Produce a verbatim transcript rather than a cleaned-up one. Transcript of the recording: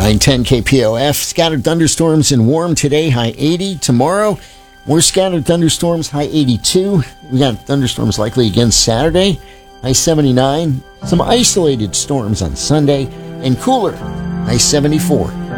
nine ten K P O F. Scattered thunderstorms and warm today, high eighty. Tomorrow, more scattered thunderstorms, high eighty-two. We got thunderstorms likely again Saturday, high seventy-nine. Some isolated storms on Sunday, and cooler, high seventy-four.